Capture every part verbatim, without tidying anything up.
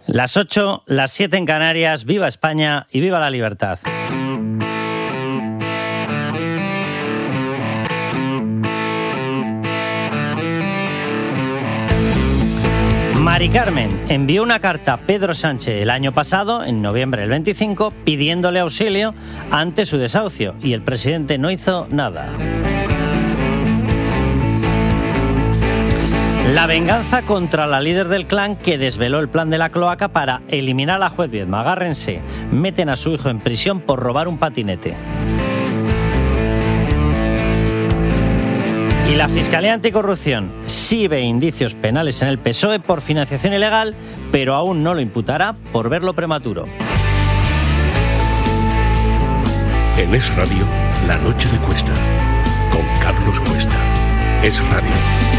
Las ocho, las siete en Canarias. Viva España y viva la libertad. Mari Carmen envió una carta a Pedro Sánchez el año pasado, en noviembre del veinticinco, pidiéndole auxilio ante su desahucio, y el presidente no hizo nada. La venganza contra la líder del clan que desveló el plan de la cloaca para eliminar a la juez Viedma. Agárrense, meten a su hijo en prisión por robar un patinete. Y la Fiscalía Anticorrupción sí ve indicios penales en el P S O E por financiación ilegal, pero aún no lo imputará por verlo prematuro. En Es Radio, La Noche de Cuesta, con Carlos Cuesta. Es Radio.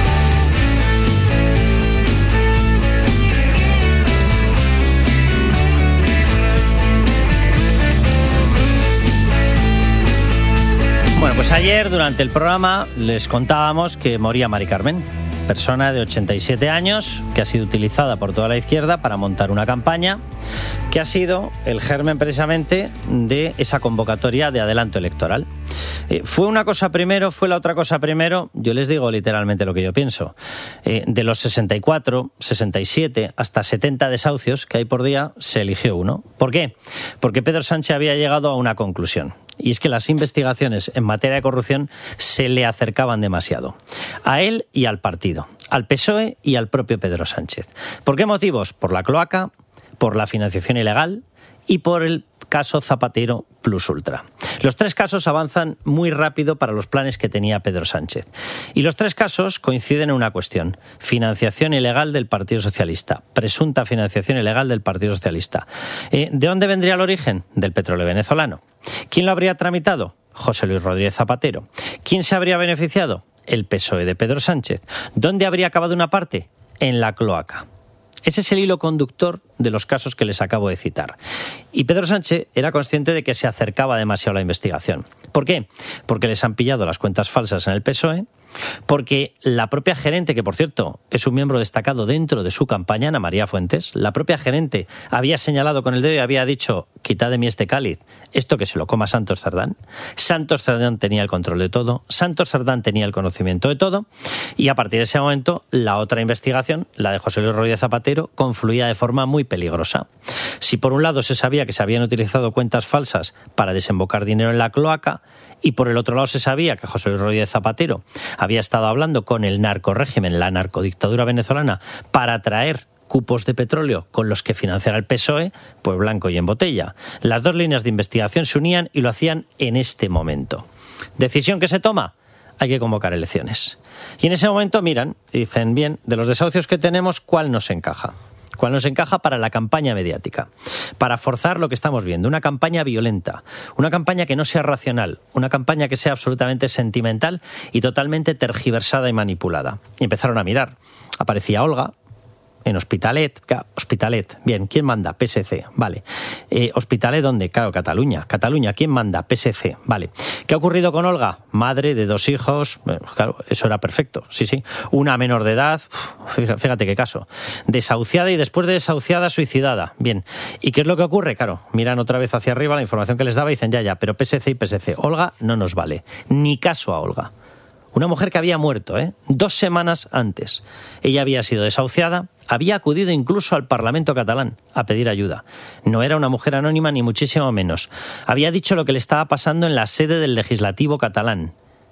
Bueno, pues ayer durante el programa les contábamos que moría Mari Carmen, persona de ochenta y siete años que ha sido utilizada por toda la izquierda para montar una campaña que ha sido el germen precisamente de esa convocatoria de adelanto electoral. Eh, ¿Fue una cosa primero? ¿Fue la otra cosa primero? Yo les digo literalmente lo que yo pienso. Eh, de los sesenta y cuatro, sesenta y siete hasta setenta desahucios que hay por día, se eligió uno. ¿Por qué? Porque Pedro Sánchez había llegado a una conclusión. Y es que las investigaciones en materia de corrupción se le acercaban demasiado. A él y al partido, al P S O E y al propio Pedro Sánchez. ¿Por qué motivos? Por la cloaca, por la financiación ilegal y por el caso Zapatero Plus Ultra. Los tres casos avanzan muy rápido para los planes que tenía Pedro Sánchez. Y los tres casos coinciden en una cuestión: financiación ilegal del Partido Socialista, presunta financiación ilegal del Partido Socialista. Eh, ¿De dónde vendría el origen? Del petróleo venezolano. ¿Quién lo habría tramitado? José Luis Rodríguez Zapatero. ¿Quién se habría beneficiado? El P S O E de Pedro Sánchez. ¿Dónde habría acabado una parte? En la cloaca. Ese es el hilo conductor de los casos que les acabo de citar. Y Pedro Sánchez era consciente de que se acercaba demasiado a la investigación. ¿Por qué? Porque les han pillado las cuentas falsas en el P S O E, porque la propia gerente, que por cierto es un miembro destacado dentro de su campaña, Ana María Fuentes, la propia gerente había señalado con el dedo y había dicho: quitad de mí este cáliz, esto que se lo coma Santos Cerdán. Santos Cerdán tenía el control de todo, Santos Cerdán tenía el conocimiento de todo, y a partir de ese momento la otra investigación, la de José Luis Rodríguez Zapatero, confluía de forma muy peligrosa. Si por un lado se sabía que se habían utilizado cuentas falsas para desembocar dinero en la cloaca, y por el otro lado se sabía que José Luis Rodríguez Zapatero había estado hablando con el narcorrégimen, la narcodictadura venezolana, para traer cupos de petróleo con los que financiar al P S O E, pues blanco y en botella. Las dos líneas de investigación se unían y lo hacían en este momento. ¿Decisión que se toma? Hay que convocar elecciones. Y en ese momento miran y dicen: bien, de los desahucios que tenemos, ¿cuál nos encaja? ¿Cuál nos encaja para la campaña mediática? Para forzar lo que estamos viendo, una campaña violenta, una campaña que no sea racional, una campaña que sea absolutamente sentimental y totalmente tergiversada y manipulada. Y empezaron a mirar. Aparecía Olga en Hospitalet. Hospitalet, bien, ¿quién manda? P S C, vale. Eh, ¿Hospitalet dónde? Claro, Cataluña. Cataluña, ¿quién manda? P S C, vale. ¿Qué ha ocurrido con Olga? Madre de dos hijos, bueno, claro, eso era perfecto, sí, sí. Una menor de edad, fíjate, fíjate qué caso. Desahuciada y después de desahuciada, suicidada. Bien. ¿Y qué es lo que ocurre? Claro, miran otra vez hacia arriba la información que les daba y dicen: ya, ya, pero P S C y P S C. Olga no nos vale. Ni caso a Olga. Una mujer que había muerto, ¿eh? Dos semanas antes. Ella había sido desahuciada, había acudido incluso al Parlamento catalán a pedir ayuda. No era una mujer anónima ni muchísimo menos. Había dicho lo que le estaba pasando en la sede del Legislativo catalán.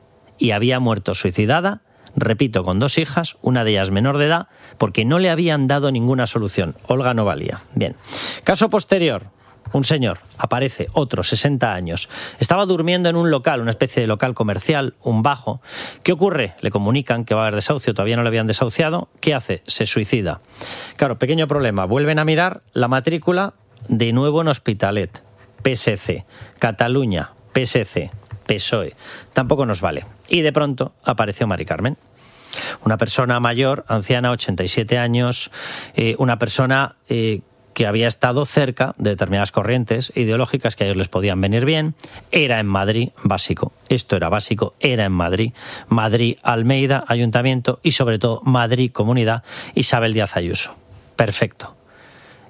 Y había muerto suicidada, repito, con dos hijas, una de ellas menor de edad, porque no le habían dado ninguna solución. Olga no valía. Bien. Caso posterior. Un señor, aparece, otro, sesenta años. Estaba durmiendo en un local, una especie de local comercial, un bajo. ¿Qué ocurre? Le comunican que va a haber desahucio, todavía no le habían desahuciado. ¿Qué hace? Se suicida. Claro, pequeño problema. Vuelven a mirar la matrícula de nuevo en Hospitalet. P S C. Cataluña. P S C. P S O E. Tampoco nos vale. Y de pronto apareció Mari Carmen. Una persona mayor, anciana, ochenta y siete años, eh, una persona eh, que había estado cerca de determinadas corrientes ideológicas que a ellos les podían venir bien. Era en Madrid, básico. Esto era básico, era en Madrid. Madrid, Almeida, Ayuntamiento y sobre todo Madrid, Comunidad, Isabel Díaz Ayuso. Perfecto.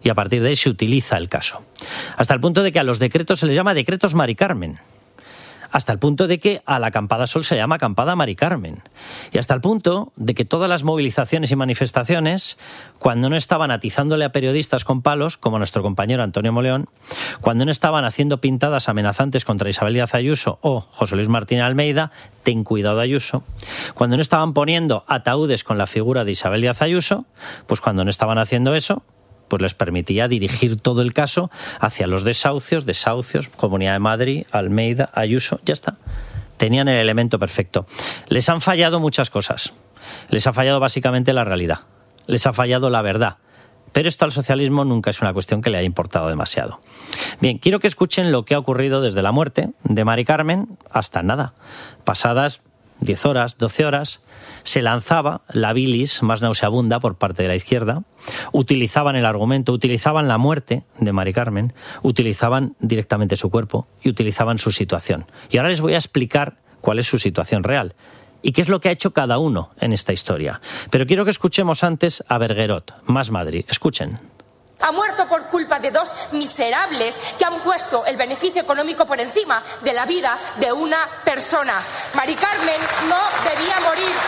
y a partir de ahí se utiliza el caso. Hasta el punto de que a los decretos se les llama decretos Mari Carmen. Hasta el punto de que a la acampada Sol se llama acampada Mari Carmen. Y hasta el punto de que todas las movilizaciones y manifestaciones, cuando no estaban atizándole a periodistas con palos, como nuestro compañero Antonio Moleón, cuando no estaban haciendo pintadas amenazantes contra Isabel Díaz Ayuso o José Luis Martínez Almeida, ten cuidado Ayuso, cuando no estaban poniendo ataúdes con la figura de Isabel Díaz Ayuso, pues cuando no estaban haciendo eso, pues les permitía dirigir todo el caso hacia los desahucios, desahucios, Comunidad de Madrid, Almeida, Ayuso, ya está. Tenían el elemento perfecto. Les han fallado muchas cosas. Les ha fallado básicamente la realidad. Les ha fallado la verdad. Pero esto al socialismo nunca es una cuestión que le haya importado demasiado. Bien, quiero que escuchen lo que ha ocurrido desde la muerte de Mari Carmen hasta nada. Pasadas diez horas, doce horas, se lanzaba la bilis más nauseabunda por parte de la izquierda, utilizaban el argumento, utilizaban la muerte de Mari Carmen, utilizaban directamente su cuerpo y utilizaban su situación. Y ahora les voy a explicar cuál es su situación real y qué es lo que ha hecho cada uno en esta historia. Pero quiero que escuchemos antes a Berguerot, Más Madrid. Escuchen. Ha muerto por culpa de dos miserables que han puesto el beneficio económico por encima de la vida de una persona. Mari Carmen no debía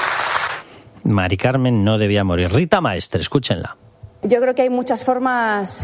morir. Mari Carmen no debía morir. Rita Maestre, escúchenla. Yo creo que hay muchas formas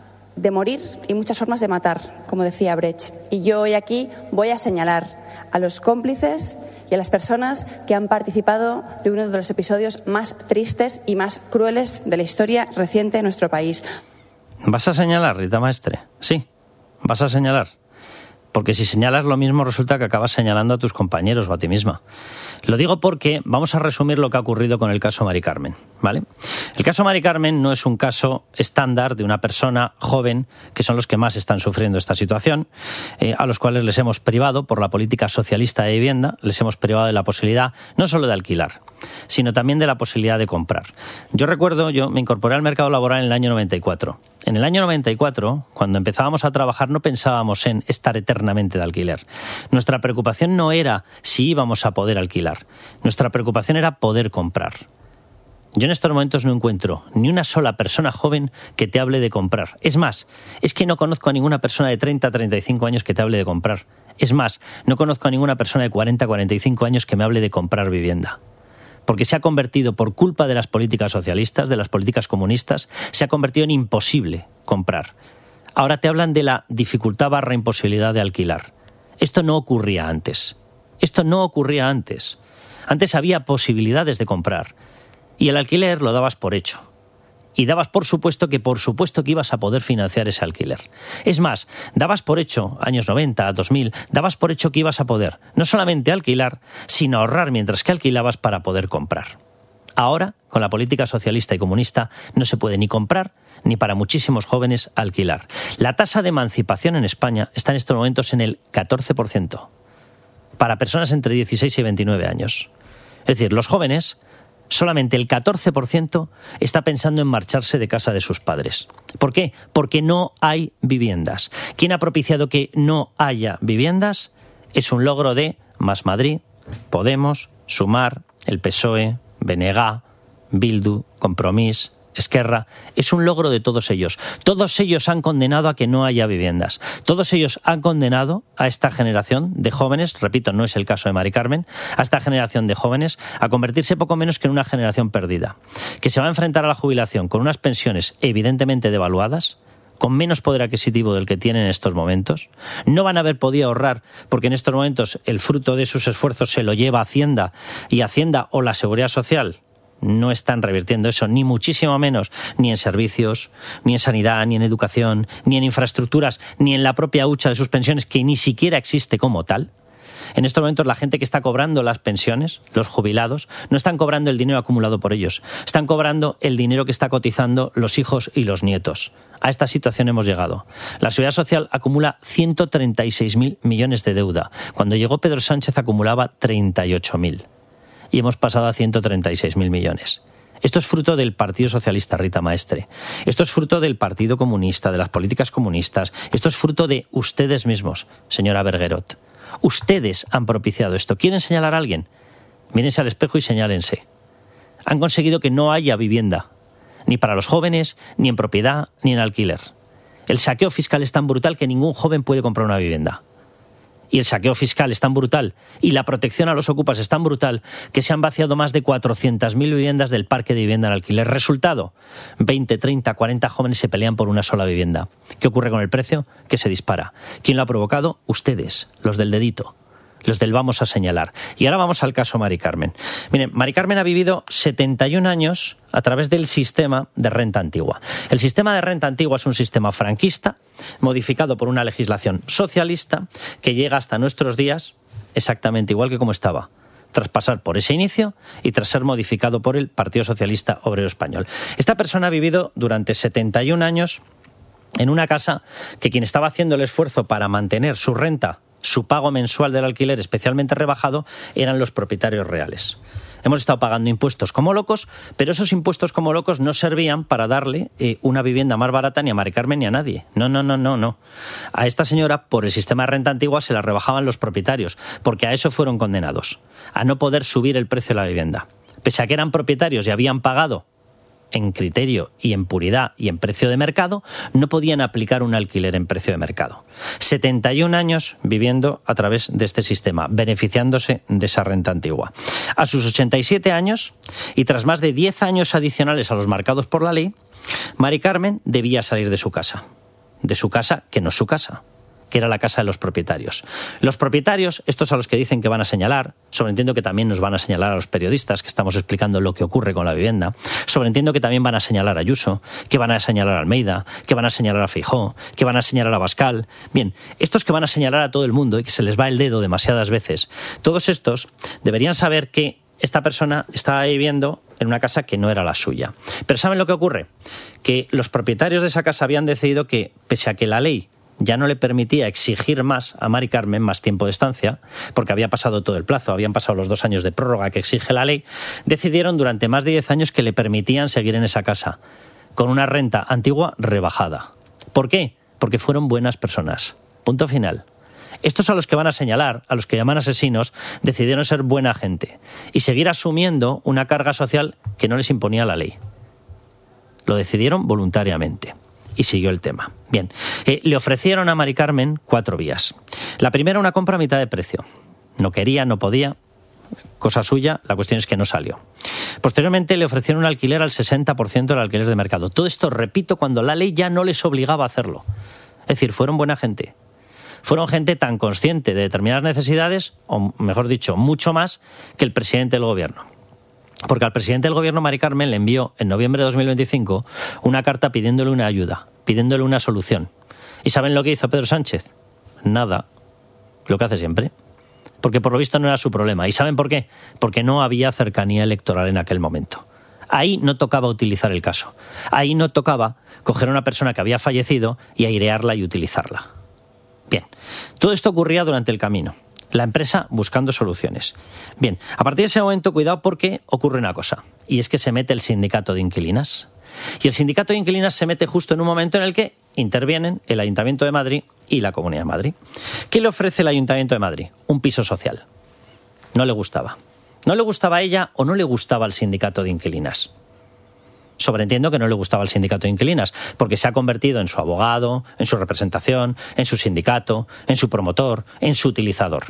de morir y muchas formas de matar, como decía Brecht. Y yo hoy aquí voy a señalar a los cómplices y a las personas que han participado de uno de los episodios más tristes y más crueles de la historia reciente de nuestro país. ¿Vas a señalar, Rita Maestre? Sí, vas a señalar. Porque si señalas lo mismo resulta que acabas señalando a tus compañeros o a ti misma. Lo digo porque vamos a resumir lo que ha ocurrido con el caso Mari Carmen, ¿vale? El caso Mari Carmen no es un caso estándar de una persona joven, que son los que más están sufriendo esta situación, eh, a los cuales les hemos privado por la política socialista de vivienda, les hemos privado de la posibilidad no solo de alquilar, sino también de la posibilidad de comprar. Yo recuerdo, yo me incorporé al mercado laboral en el año noventa y cuatro. En el año noventa y cuatro, cuando empezábamos a trabajar, no pensábamos en estar eternamente de alquiler. Nuestra preocupación no era si íbamos a poder alquilar. Nuestra preocupación era poder comprar. Yo en estos momentos no encuentro ni una sola persona joven que te hable de comprar. Es más, es que no conozco a ninguna persona de treinta a treinta y cinco años que te hable de comprar. Es más, no conozco a ninguna persona de cuarenta a cuarenta y cinco años que me hable de comprar vivienda. Porque se ha convertido, por culpa de las políticas socialistas, de las políticas comunistas, se ha convertido en imposible comprar. Ahora te hablan de la dificultad barra imposibilidad de alquilar. Esto no ocurría antes. Esto no ocurría antes. Antes había posibilidades de comprar. Y el alquiler lo dabas por hecho. Y dabas por supuesto que por supuesto que ibas a poder financiar ese alquiler. Es más, dabas por hecho, años noventa, dos mil, dabas por hecho que ibas a poder no solamente alquilar, sino ahorrar mientras que alquilabas para poder comprar. Ahora, con la política socialista y comunista, no se puede ni comprar ni para muchísimos jóvenes alquilar. La tasa de emancipación en España está en estos momentos en el catorce por ciento para personas entre dieciséis y veintinueve años. Es decir, los jóvenes, solamente el catorce por ciento está pensando en marcharse de casa de sus padres. ¿Por qué? Porque no hay viviendas. ¿Quién ha propiciado que no haya viviendas? Es un logro de Más Madrid, Podemos, Sumar, el P S O E, B N G, Bildu, Compromís, Esquerra. Es un logro de todos ellos. Todos ellos han condenado a que no haya viviendas. Todos ellos han condenado a esta generación de jóvenes, repito, no es el caso de Mari Carmen, a esta generación de jóvenes a convertirse poco menos que en una generación perdida, que se va a enfrentar a la jubilación con unas pensiones evidentemente devaluadas, con menos poder adquisitivo del que tienen en estos momentos. No van a haber podido ahorrar porque en estos momentos el fruto de sus esfuerzos se lo lleva Hacienda, y Hacienda o la Seguridad Social no están revirtiendo eso, ni muchísimo menos, ni en servicios, ni en sanidad, ni en educación, ni en infraestructuras, ni en la propia hucha de sus pensiones, que ni siquiera existe como tal. En estos momentos la gente que está cobrando las pensiones, los jubilados, no están cobrando el dinero acumulado por ellos, están cobrando el dinero que está cotizando los hijos y los nietos. A esta situación hemos llegado. La Seguridad Social acumula ciento treinta y seis mil millones de deuda. Cuando llegó Pedro Sánchez acumulaba treinta y ocho mil. Y hemos pasado a ciento treinta y seis mil millones. Esto es fruto del Partido Socialista, Rita Maestre. Esto es fruto del Partido Comunista, de las políticas comunistas. Esto es fruto de ustedes mismos, señora Berguerot. Ustedes han propiciado esto. ¿Quieren señalar a alguien? Mírense al espejo y señálense. Han conseguido que no haya vivienda, ni para los jóvenes, ni en propiedad, ni en alquiler. El saqueo fiscal es tan brutal que ningún joven puede comprar una vivienda. Y el saqueo fiscal es tan brutal y la protección a los ocupas es tan brutal que se han vaciado más de cuatrocientas mil viviendas del parque de vivienda en alquiler. Resultado, veinte, treinta, cuarenta jóvenes se pelean por una sola vivienda. ¿Qué ocurre con el precio? Que se dispara. ¿Quién lo ha provocado? Ustedes, los del dedito. Los del vamos a señalar. Y ahora vamos al caso Mari Carmen. Miren, Mari Carmen ha vivido setenta y un años a través del sistema de renta antigua. El sistema de renta antigua es un sistema franquista, modificado por una legislación socialista, que llega hasta nuestros días exactamente igual que como estaba, tras pasar por ese inicio y tras ser modificado por el Partido Socialista Obrero Español. Esta persona ha vivido durante setenta y un años en una casa que quien estaba haciendo el esfuerzo para mantener su renta, su pago mensual del alquiler especialmente rebajado, eran los propietarios reales. Hemos estado pagando impuestos como locos, pero esos impuestos como locos no servían para darle eh, una vivienda más barata ni a Mari Carmen ni a nadie. No, no, no, no, no. A esta señora, por el sistema de renta antigua, se la rebajaban los propietarios, porque a eso fueron condenados, a no poder subir el precio de la vivienda. Pese a que eran propietarios y habían pagado en criterio y en puridad y en precio de mercado, no podían aplicar un alquiler en precio de mercado. setenta y un años viviendo a través de este sistema, beneficiándose de esa renta antigua. A sus ochenta y siete años, y tras más de diez años adicionales a los marcados por la ley, Mari Carmen debía salir de su casa. De su casa, que no es su casa, que era la casa de los propietarios. Los propietarios, estos a los que dicen que van a señalar, sobreentiendo que también nos van a señalar a los periodistas que estamos explicando lo que ocurre con la vivienda, sobreentiendo que también van a señalar a Ayuso, que van a señalar a Almeida, que van a señalar a Feijóo, que van a señalar a Abascal. Bien, estos que van a señalar a todo el mundo y que se les va el dedo demasiadas veces, todos estos deberían saber que esta persona estaba viviendo en una casa que no era la suya. Pero ¿saben lo que ocurre? Que los propietarios de esa casa habían decidido que, pese a que la ley ya no le permitía exigir más a Mari Carmen, más tiempo de estancia, porque había pasado todo el plazo, habían pasado los dos años de prórroga que exige la ley, decidieron durante más de diez años que le permitían seguir en esa casa, con una renta antigua rebajada. ¿Por qué? Porque fueron buenas personas. Punto final. Estos a los que van a señalar, a los que llaman asesinos, decidieron ser buena gente y seguir asumiendo una carga social que no les imponía la ley. Lo decidieron voluntariamente. Y siguió el tema. Bien, eh, le ofrecieron a Mari Carmen cuatro vías. La primera, una compra a mitad de precio. No quería, no podía, cosa suya, la cuestión es que no salió. Posteriormente le ofrecieron un alquiler al sesenta por ciento del alquiler de mercado. Todo esto, repito, cuando la ley ya no les obligaba a hacerlo. Es decir, fueron buena gente. Fueron gente tan consciente de determinadas necesidades, o mejor dicho, mucho más que el presidente del gobierno. Porque al presidente del gobierno, Mari Carmen, le envió en noviembre de dos mil veinticinco una carta pidiéndole una ayuda, pidiéndole una solución. ¿Y saben lo que hizo Pedro Sánchez? Nada. Lo que hace siempre. Porque por lo visto no era su problema. ¿Y saben por qué? Porque no había cercanía electoral en aquel momento. Ahí no tocaba utilizar el caso. Ahí no tocaba coger a una persona que había fallecido y airearla y utilizarla. Bien, todo esto ocurría durante el camino. La empresa buscando soluciones. Bien, a partir de ese momento, cuidado porque ocurre una cosa, y es que se mete el sindicato de inquilinas. Y el sindicato de inquilinas se mete justo en un momento en el que intervienen el Ayuntamiento de Madrid y la Comunidad de Madrid. ¿Qué le ofrece el Ayuntamiento de Madrid? Un piso social. No le gustaba. No le gustaba a ella o no le gustaba al sindicato de inquilinas. Sobreentiendo que no le gustaba al sindicato de inquilinas, porque se ha convertido en su abogado, en su representación, en su sindicato, en su promotor, en su utilizador.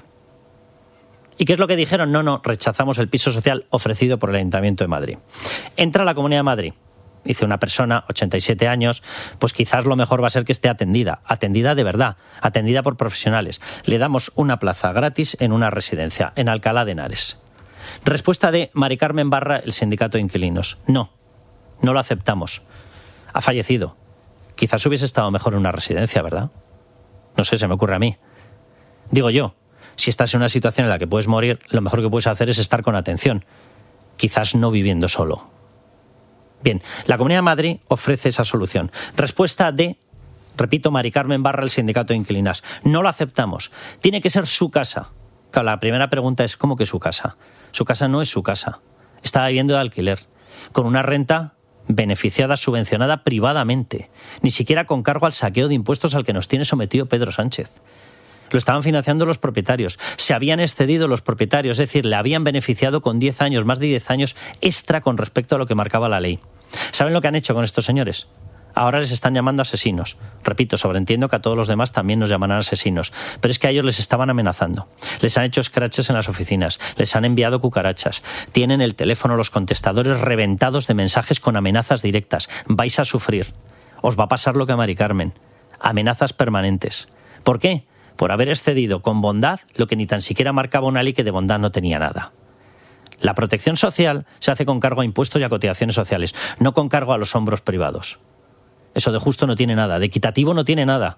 ¿Y qué es lo que dijeron? No, no, rechazamos el piso social ofrecido por el Ayuntamiento de Madrid. Entra a la Comunidad de Madrid. Dice una persona, ochenta y siete años, pues quizás lo mejor va a ser que esté atendida, atendida de verdad, atendida por profesionales. Le damos una plaza gratis en una residencia, en Alcalá de Henares. Respuesta de Mari Carmen Barra, el sindicato de inquilinos. No. No lo aceptamos. Ha fallecido. Quizás hubiese estado mejor en una residencia, ¿verdad? No sé, se me ocurre a mí. Digo yo, si estás en una situación en la que puedes morir, lo mejor que puedes hacer es estar con atención. Quizás no viviendo solo. Bien, la Comunidad de Madrid ofrece esa solución. Respuesta de, repito, Mari Carmen Barra, el sindicato de inquilinas. No lo aceptamos. Tiene que ser su casa. Claro, la primera pregunta es, ¿cómo que su casa? Su casa no es su casa. Está viviendo de alquiler, con una renta beneficiada, subvencionada privadamente, ni siquiera con cargo al saqueo de impuestos al que nos tiene sometido Pedro Sánchez. Lo estaban financiando los propietarios, se habían excedido los propietarios, es decir, le habían beneficiado con diez años, más de diez años extra con respecto a lo que marcaba la ley. ¿Saben lo que han hecho con estos señores? Ahora les están llamando asesinos. Repito, sobreentiendo que a todos los demás también nos llamarán asesinos, pero es que a ellos les estaban amenazando. Les han hecho scratches en las oficinas, les han enviado cucarachas, tienen el teléfono, los contestadores reventados de mensajes con amenazas directas. Vais a sufrir. Os va a pasar lo que a Mari Carmen. Amenazas permanentes. ¿Por qué? Por haber excedido con bondad lo que ni tan siquiera marcaba una ley que de bondad no tenía nada. La protección social se hace con cargo a impuestos y a cotizaciones sociales, no con cargo a los hombros privados. Eso de justo no tiene nada, de equitativo no tiene nada.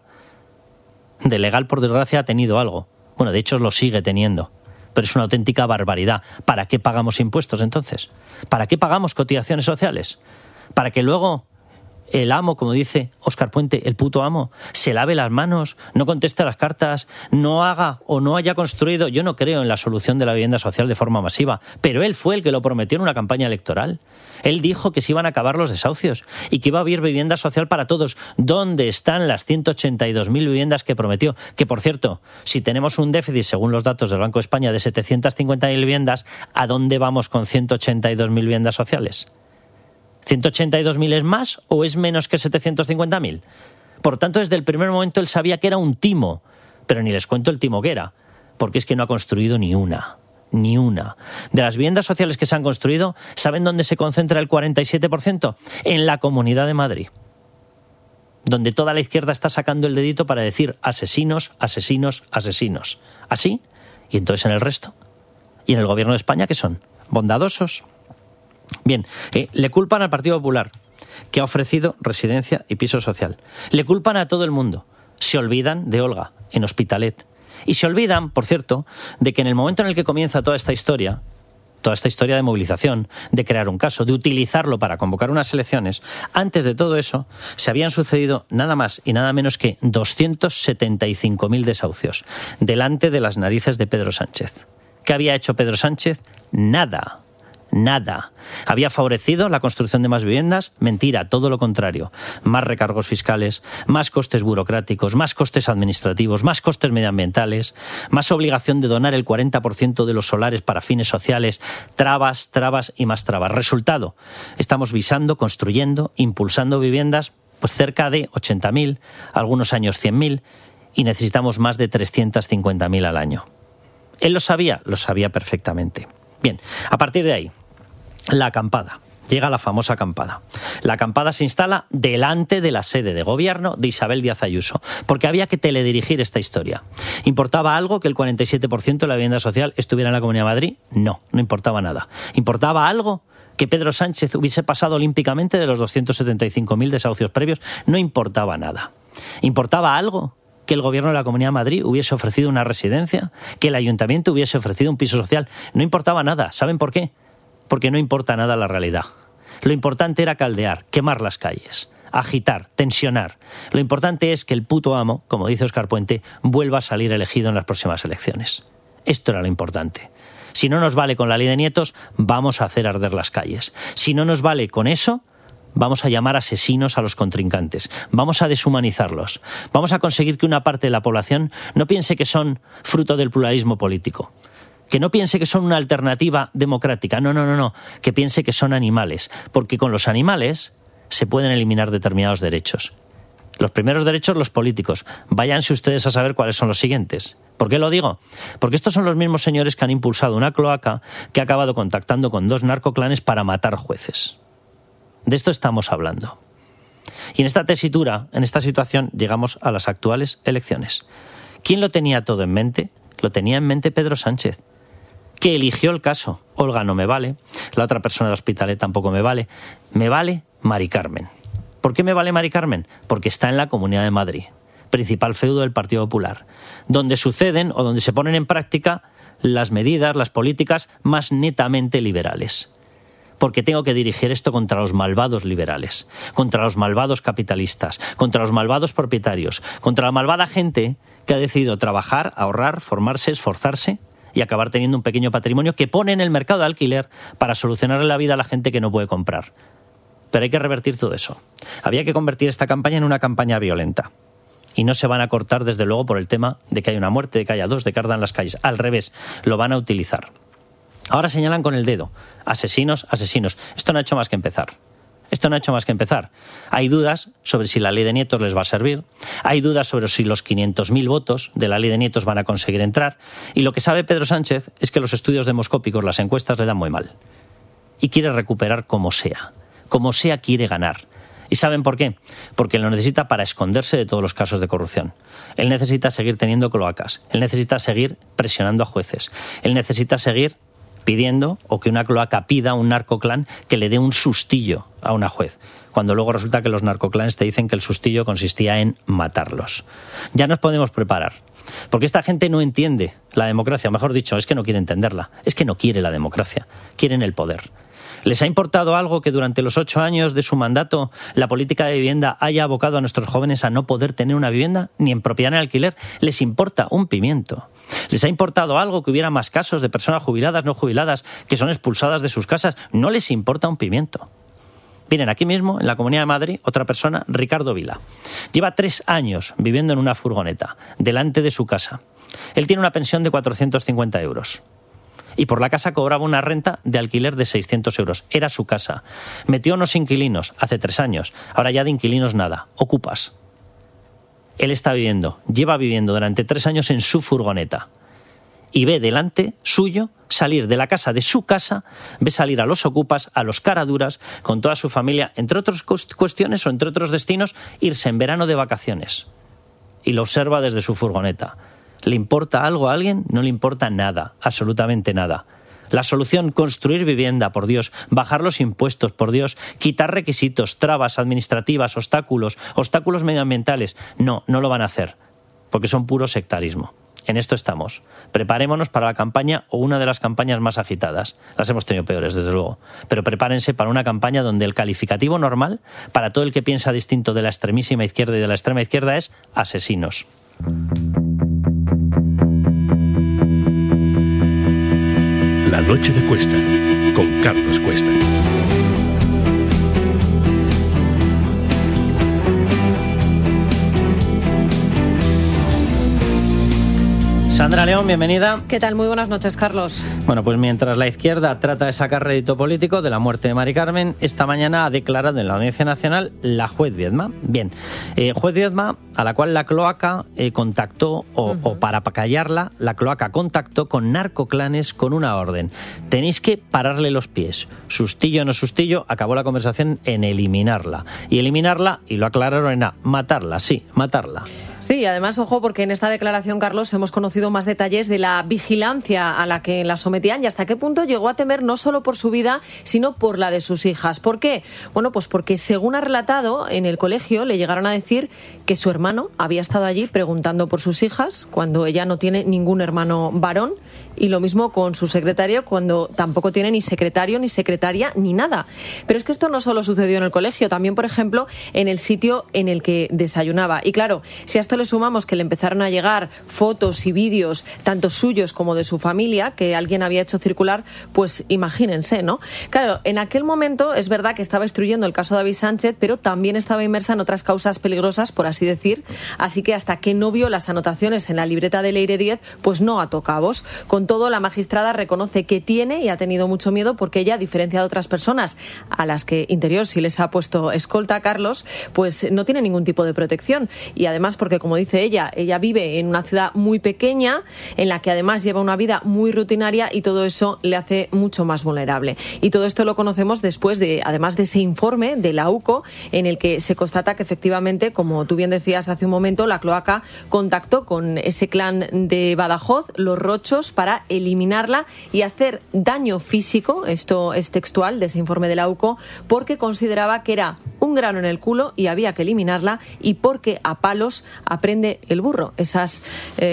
De legal, por desgracia, ha tenido algo. Bueno, de hecho lo sigue teniendo. Pero es una auténtica barbaridad. ¿Para qué pagamos impuestos entonces? ¿Para qué pagamos cotizaciones sociales? ¿Para que luego el amo, como dice Óscar Puente, el puto amo, se lave las manos, no conteste las cartas, no haga o no haya construido? Yo no creo en la solución de la vivienda social de forma masiva, pero él fue el que lo prometió en una campaña electoral. Él dijo que se iban a acabar los desahucios y que iba a haber vivienda social para todos. ¿Dónde están las ciento ochenta y dos mil viviendas que prometió? Que, por cierto, si tenemos un déficit, según los datos del Banco de España, de setecientas cincuenta mil viviendas, ¿a dónde vamos con ciento ochenta y dos mil viviendas sociales? ¿ciento ochenta y dos mil es más o es menos que setecientos cincuenta mil? Por tanto, desde el primer momento él sabía que era un timo, pero ni les cuento el timo que era, porque es que no ha construido ni una. Ni una. De las viviendas sociales que se han construido, ¿saben dónde se concentra el cuarenta y siete por ciento? En la Comunidad de Madrid, donde toda la izquierda está sacando el dedito para decir asesinos, asesinos, asesinos. ¿Así? ¿Y entonces en el resto? ¿Y en el Gobierno de España qué son? ¿Bondadosos? Bien, eh, le culpan al Partido Popular, que ha ofrecido residencia y piso social. Le culpan a todo el mundo. Se olvidan de Olga, en Hospitalet. Y se olvidan, por cierto, de que en el momento en el que comienza toda esta historia, toda esta historia de movilización, de crear un caso, de utilizarlo para convocar unas elecciones, antes de todo eso se habían sucedido nada más y nada menos que doscientos setenta y cinco mil desahucios delante de las narices de Pedro Sánchez. ¿Qué había hecho Pedro Sánchez? Nada. Nada. ¿Había favorecido la construcción de más viviendas? Mentira, todo lo contrario. Más recargos fiscales, más costes burocráticos, más costes administrativos, más costes medioambientales, más obligación de donar el cuarenta por ciento de los solares para fines sociales, trabas, trabas y más trabas. Resultado, estamos visando, construyendo, impulsando viviendas pues cerca de ochenta mil, algunos años cien mil, y necesitamos más de trescientos cincuenta mil al año. ¿Él lo sabía? Lo sabía perfectamente. Bien, a partir de ahí, la acampada. Llega la famosa acampada. La acampada se instala delante de la sede de gobierno de Isabel Díaz Ayuso, porque había que teledirigir esta historia. ¿Importaba algo que el cuarenta y siete por ciento de la vivienda social estuviera en la Comunidad de Madrid? No, no importaba nada. ¿Importaba algo que Pedro Sánchez hubiese pasado olímpicamente de los doscientos setenta y cinco mil desahucios previos? No importaba nada. ¿Importaba algo que el gobierno de la Comunidad de Madrid hubiese ofrecido una residencia? ¿Que el ayuntamiento hubiese ofrecido un piso social? No importaba nada. ¿Saben por qué? Porque no importa nada la realidad. Lo importante era caldear, quemar las calles, agitar, tensionar. Lo importante es que el puto amo, como dice Óscar Puente, vuelva a salir elegido en las próximas elecciones. Esto era lo importante. Si no nos vale con la ley de nietos, vamos a hacer arder las calles. Si no nos vale con eso, vamos a llamar asesinos a los contrincantes. Vamos a deshumanizarlos. Vamos a conseguir que una parte de la población no piense que son fruto del pluralismo político. Que no piense que son una alternativa democrática. No, no, no, no. Que piense que son animales. Porque con los animales se pueden eliminar determinados derechos. Los primeros derechos, los políticos. Váyanse ustedes a saber cuáles son los siguientes. ¿Por qué lo digo? Porque estos son los mismos señores que han impulsado una cloaca que ha acabado contactando con dos narcoclanes para matar jueces. De esto estamos hablando. Y en esta tesitura, en esta situación, llegamos a las actuales elecciones. ¿Quién lo tenía todo en mente? Lo tenía en mente Pedro Sánchez, que eligió el caso. Olga no me vale, la otra persona de Hospitalet tampoco me vale. Me vale Mari Carmen. ¿Por qué me vale Mari Carmen? Porque está en la Comunidad de Madrid, principal feudo del Partido Popular, donde suceden o donde se ponen en práctica las medidas, las políticas más netamente liberales. Porque tengo que dirigir esto contra los malvados liberales, contra los malvados capitalistas, contra los malvados propietarios, contra la malvada gente que ha decidido trabajar, ahorrar, formarse, esforzarse y acabar teniendo un pequeño patrimonio que pone en el mercado de alquiler para solucionarle la vida a la gente que no puede comprar. Pero hay que revertir todo eso. Había que convertir esta campaña en una campaña violenta. Y no se van a cortar, desde luego, por el tema de que haya una muerte, de que haya dos, de que ardan las calles. Al revés, lo van a utilizar. Ahora señalan con el dedo. Asesinos, asesinos. Esto no ha hecho más que empezar. Esto Esto no ha hecho más que empezar. Hay dudas sobre si la ley de nietos les va a servir, hay dudas sobre si los quinientos mil votos de la ley de nietos van a conseguir entrar, y lo que sabe Pedro Sánchez es que los estudios demoscópicos, las encuestas, le dan muy mal. Y quiere recuperar como sea. Como sea quiere ganar. ¿Y saben por qué? Porque lo necesita para esconderse de todos los casos de corrupción. Él necesita seguir teniendo cloacas. Él necesita seguir presionando a jueces. Él necesita seguir pidiendo, o que una cloaca pida a un narcoclan que le dé un sustillo a una juez, cuando luego resulta que los narcoclanes te dicen que el sustillo consistía en matarlos. Ya nos podemos preparar, porque esta gente no entiende la democracia, o mejor dicho, es que no quiere entenderla, es que no quiere la democracia, quieren el poder. ¿Les ha importado algo que durante los ocho años de su mandato la política de vivienda haya abocado a nuestros jóvenes a no poder tener una vivienda, ni en propiedad ni en alquiler? Les importa un pimiento. ¿Les ha importado algo que hubiera más casos de personas jubiladas, no jubiladas, que son expulsadas de sus casas? No les importa un pimiento. Miren, aquí mismo, en la Comunidad de Madrid, otra persona, Ricardo Vila. Lleva tres años viviendo en una furgoneta, delante de su casa. Él tiene una pensión de cuatrocientos cincuenta euros. Y por la casa cobraba una renta de alquiler de seiscientos euros. Era su casa. Metió unos inquilinos hace tres años. Ahora ya de inquilinos nada. Ocupas. Él está viviendo, lleva viviendo durante tres años en su furgoneta. Y ve delante suyo salir de la casa de su casa, ve salir a los ocupas, a los caraduras, con toda su familia, entre otras cuestiones o entre otros destinos, irse en verano de vacaciones. Y lo observa desde su furgoneta. ¿Le importa algo a alguien? No le importa nada, absolutamente nada. La solución, construir vivienda, por Dios, bajar los impuestos, por Dios, quitar requisitos, trabas administrativas, obstáculos, obstáculos medioambientales. No, no lo van a hacer, porque son puro sectarismo. En esto estamos. Preparémonos para la campaña o una de las campañas más agitadas. Las hemos tenido peores, desde luego. Pero prepárense para una campaña donde el calificativo normal, para todo el que piensa distinto de la extremísima izquierda y de la extrema izquierda, es asesinos. La noche de Cuesta, con Carlos Cuesta. Sandra León, bienvenida. ¿Qué tal? Muy buenas noches, Carlos. Bueno, pues mientras la izquierda trata de sacar rédito político de la muerte de Mari Carmen, esta mañana ha declarado en la Audiencia Nacional la juez Viedma. Bien, eh, juez Viedma, a la cual la cloaca eh, contactó, o, uh-huh. o para callarla, la cloaca contactó con narcoclanes con una orden. Tenéis que pararle los pies. Sustillo o no sustillo, acabó la conversación en eliminarla. Y eliminarla, y lo aclararon, en a matarla, sí, matarla. Sí, además, ojo, porque en esta declaración, Carlos, hemos conocido más detalles de la vigilancia a la que la sometían y hasta qué punto llegó a temer no solo por su vida, sino por la de sus hijas. ¿Por qué? Bueno, pues porque, según ha relatado, en el colegio le llegaron a decir que su hermano había estado allí preguntando por sus hijas cuando ella no tiene ningún hermano varón, y lo mismo con su secretario cuando tampoco tiene ni secretario, ni secretaria, ni nada. Pero es que esto no solo sucedió en el colegio, también, por ejemplo, en el sitio en el que desayunaba. Y claro, si a esto le sumamos que le empezaron a llegar fotos y vídeos, tanto suyos como de su familia, que alguien había hecho circular, pues imagínense, ¿no? Claro, en aquel momento es verdad que estaba instruyendo el caso David Sánchez, pero también estaba inmersa en otras causas peligrosas, por así decir. Así que hasta que no vio las anotaciones en la libreta de Leire Díez, pues no ató cabos. Con todo, la magistrada reconoce que tiene y ha tenido mucho miedo porque ella, a diferencia de otras personas a las que Interior sí les ha puesto escolta, Carlos, pues no tiene ningún tipo de protección. Y además porque, como dice ella, ella vive en una ciudad muy pequeña, en la que además lleva una vida muy rutinaria, y todo eso le hace mucho más vulnerable. Y todo esto lo conocemos después de, además de ese informe de la U C O, en el que se constata que efectivamente, como tú bien decías hace un momento, la cloaca contactó con ese clan de Badajoz, los Rochos, para eliminarla y hacer daño físico, esto es textual de ese informe de la U C O, porque consideraba que era un grano en el culo y había que eliminarla, y porque a palos aprende el burro. Esas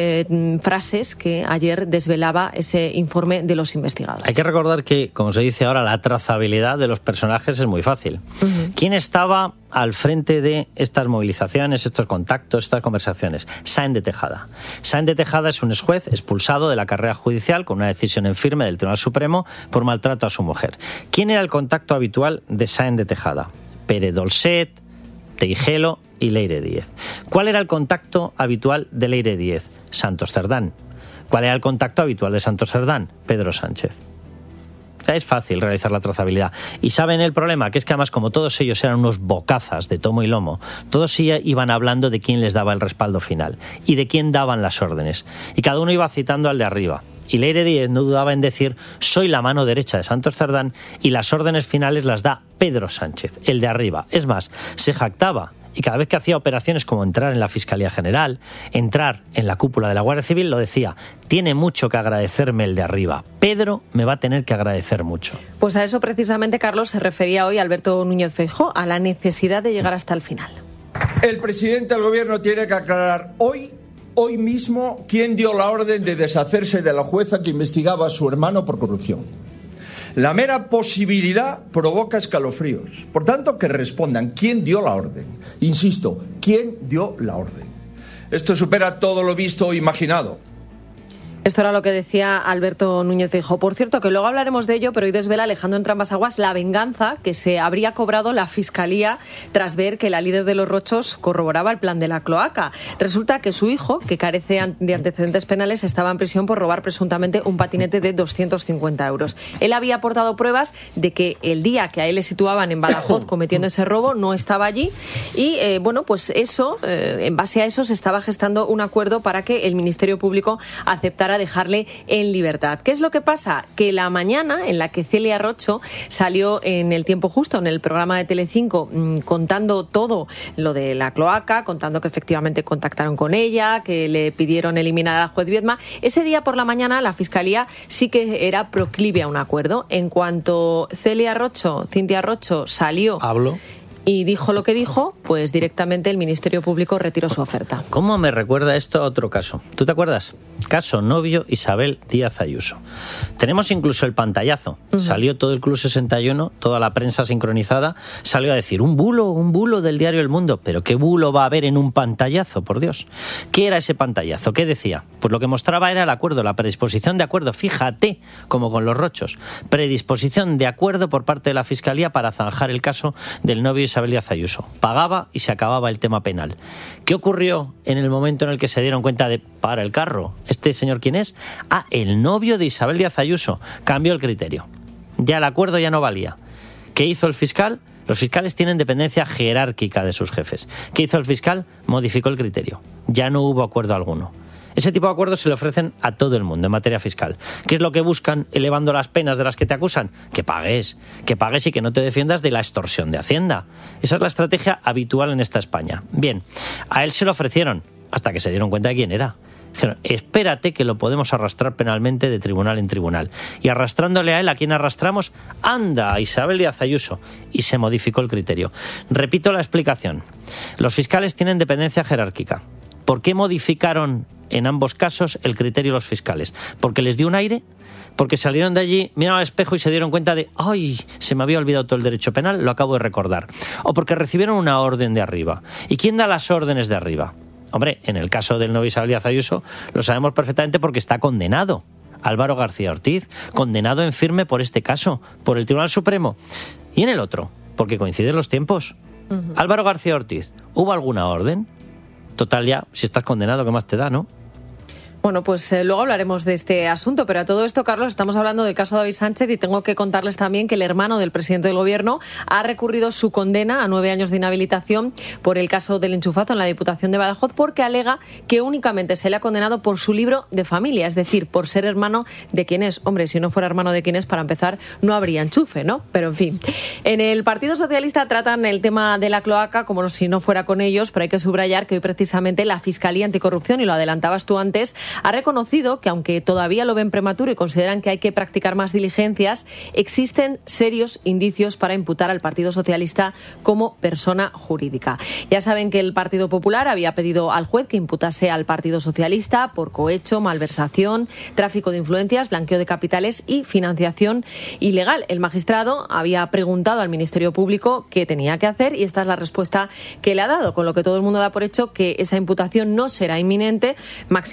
eh, frases que ayer desvelaba ese informe de los investigadores. Hay que recordar que, como se dice ahora, la trazabilidad de los personajes es muy fácil. Uh-huh. ¿Quién estaba al frente de estas movilizaciones, estos contactos, estas conversaciones? Sáenz de Tejada. Sáenz de Tejada es un exjuez expulsado de la carrera judicial con una decisión en firme del Tribunal Supremo por maltrato a su mujer. ¿Quién era el contacto habitual de Sáenz de Tejada? Pérez Dolcet, Teijelo y Leire Díez. ¿Cuál era el contacto habitual de Leire Díez? Santos Cerdán. ¿Cuál era el contacto habitual de Santos Cerdán? Pedro Sánchez. sea, es fácil realizar la trazabilidad. Y saben el problema, que es que además como todos ellos eran unos bocazas de tomo y lomo, todos iban hablando de quién les daba el respaldo final y de quién daban las órdenes. Y cada uno iba citando al de arriba. Y Leire Díez no dudaba en decir: soy la mano derecha de Santos Cerdán y las órdenes finales las da Pedro Sánchez, el de arriba. Es más, se jactaba. Y cada vez que hacía operaciones como entrar en la Fiscalía General, entrar en la cúpula de la Guardia Civil, lo decía: tiene mucho que agradecerme el de arriba. Pedro me va a tener que agradecer mucho. Pues a eso precisamente, Carlos, se refería hoy Alberto Núñez Feijóo, a la necesidad de llegar hasta el final. El presidente del Gobierno tiene que aclarar hoy, hoy mismo, quién dio la orden de deshacerse de la jueza que investigaba a su hermano por corrupción. La mera posibilidad provoca escalofríos. Por tanto, que respondan quién dio la orden. Insisto, quién dio la orden. Esto supera todo lo visto o imaginado. Esto era lo que decía Alberto Núñez Feijóo. Por cierto, que luego hablaremos de ello, pero hoy desvela Alejandro Entrambas-Aguas la venganza que se habría cobrado la Fiscalía tras ver que la líder de los Rochos corroboraba el plan de la cloaca. Resulta que su hijo, que carece de antecedentes penales, estaba en prisión por robar presuntamente un patinete de doscientos cincuenta euros. Él había aportado pruebas de que el día que a él le situaban en Badajoz cometiendo ese robo no estaba allí y, eh, bueno, pues eso, eh, en base a eso se estaba gestando un acuerdo para que el Ministerio Público aceptara dejarle en libertad. ¿Qué es lo que pasa? Que la mañana en la que Celia Rocho salió en El Tiempo Justo, en el programa de Telecinco, mmm, contando todo lo de la cloaca, contando que efectivamente contactaron con ella, que le pidieron eliminar a la juez Viedma, ese día por la mañana la Fiscalía sí que era proclive a un acuerdo. En cuanto Celia Rocho, Cintia Rocho, salió... Hablo. Y dijo lo que dijo, pues directamente el Ministerio Público retiró su oferta. ¿Cómo me recuerda esto a otro caso? ¿Tú te acuerdas? Caso novio Isabel Díaz Ayuso. Tenemos incluso el pantallazo. Uh-huh. Salió todo el Club sesenta y uno, toda la prensa sincronizada, salió a decir un bulo, un bulo del diario El Mundo. ¿Pero qué bulo va a haber en un pantallazo, por Dios? ¿Qué era ese pantallazo? ¿Qué decía? Pues lo que mostraba era el acuerdo, la predisposición de acuerdo. Fíjate, como con los Rochos. Predisposición de acuerdo por parte de la Fiscalía para zanjar el caso del novio Isabel Díaz Ayuso. Pagaba y se acababa el tema penal. ¿Qué ocurrió en el momento en el que se dieron cuenta de para el carro? ¿Este señor quién es? Ah, el novio de Isabel Díaz Ayuso. Cambió el criterio. Ya el acuerdo ya no valía. ¿Qué hizo el fiscal? Los fiscales tienen dependencia jerárquica de sus jefes. ¿Qué hizo el fiscal? Modificó el criterio. Ya no hubo acuerdo alguno. Ese tipo de acuerdos se le ofrecen a todo el mundo en materia fiscal. ¿Qué es lo que buscan elevando las penas de las que te acusan? Que pagues, que pagues y que no te defiendas de la extorsión de Hacienda. Esa es la estrategia habitual en esta España. Bien, a él se lo ofrecieron hasta que se dieron cuenta de quién era. Dijeron, espérate que lo podemos arrastrar penalmente de tribunal en tribunal. Y arrastrándole a él, ¿a quién arrastramos? Anda, a Isabel Díaz Ayuso. Y se modificó el criterio. Repito la explicación. Los fiscales tienen dependencia jerárquica. ¿Por qué modificaron en ambos casos el criterio de los fiscales? ¿Porque les dio un aire? ¿Porque salieron de allí, miraron al espejo y se dieron cuenta de ¡ay! Se me había olvidado todo el derecho penal, lo acabo de recordar. ¿O porque recibieron una orden de arriba? ¿Y quién da las órdenes de arriba? Hombre, en el caso del novio Isabel Díaz Ayuso lo sabemos perfectamente porque está condenado. Álvaro García Ortiz, condenado en firme por este caso, por el Tribunal Supremo. Y en el otro, porque coinciden los tiempos. Uh-huh. Álvaro García Ortiz, ¿hubo alguna orden? Total ya, si estás condenado, ¿qué más te da, no? Bueno, pues eh, luego hablaremos de este asunto, pero a todo esto, Carlos, estamos hablando del caso de David Sánchez y tengo que contarles también que el hermano del presidente del Gobierno ha recurrido su condena a nueve años de inhabilitación por el caso del enchufazo en la Diputación de Badajoz porque alega que únicamente se le ha condenado por su libro de familia, es decir, por ser hermano de quien es. Hombre, si no fuera hermano de quien es, para empezar, no habría enchufe, ¿no? Pero, en fin. En el Partido Socialista tratan el tema de la cloaca como si no fuera con ellos, pero hay que subrayar que hoy precisamente la Fiscalía Anticorrupción, y lo adelantabas tú antes, ha reconocido que, aunque todavía lo ven prematuro y consideran que hay que practicar más diligencias, existen serios indicios para imputar al Partido Socialista como persona jurídica. Ya saben que el Partido Popular había pedido al juez que imputase al Partido Socialista por cohecho, malversación, tráfico de influencias, blanqueo de capitales y financiación ilegal. El magistrado había preguntado al Ministerio Público qué tenía que hacer y esta es la respuesta que le ha dado, con lo que todo el mundo da por hecho que esa imputación no será inminente, máxime teniendo en